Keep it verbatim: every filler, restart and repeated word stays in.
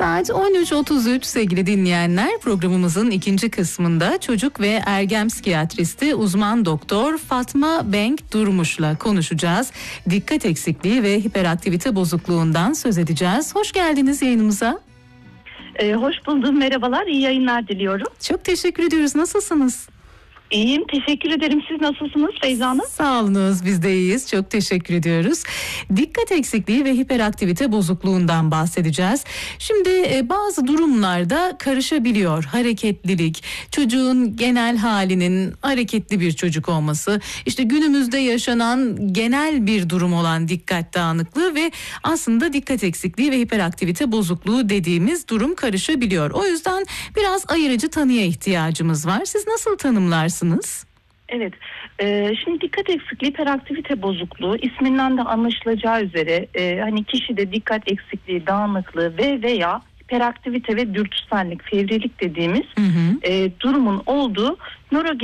Saat on üç otuz üç sevgili dinleyenler, programımızın ikinci kısmında çocuk ve ergen psikiyatristi uzman doktor Fatma Benk Durmuş'la konuşacağız. Dikkat eksikliği ve hiperaktivite bozukluğundan söz edeceğiz. Hoş geldiniz yayınımıza. Ee, hoş buldum, merhabalar, iyi yayınlar diliyorum. Çok teşekkür ediyoruz. Nasılsınız? İyiyim, teşekkür ederim. Siz nasılsınız Feyza Hanım? Sağ olunuz, biz de iyiyiz. Çok teşekkür ediyoruz. Dikkat eksikliği ve hiperaktivite bozukluğundan bahsedeceğiz. Şimdi e, bazı durumlarda karışabiliyor hareketlilik, çocuğun genel halinin hareketli bir çocuk olması, işte günümüzde yaşanan genel bir durum olan dikkat dağınıklığı ve aslında dikkat eksikliği ve hiperaktivite bozukluğu dediğimiz durum karışabiliyor. O yüzden biraz ayırıcı tanıya ihtiyacımız var. Siz nasıl tanımlarsınız? Evet, e, şimdi dikkat eksikliği, hiperaktivite bozukluğu isminden de anlaşılacağı üzere e, hani kişide dikkat eksikliği, dağınıklığı ve veya hiperaktivite ve dürtüsellik, fevrilik dediğimiz hı hı. E, durumun olduğu nöro